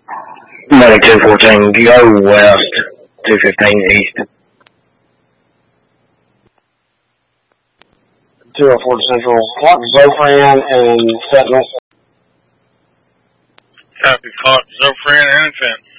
Medic 214, go west, 215 east. 204 Central, clock Zofran and Sentinel. Copy, clock Zofran and Fenton.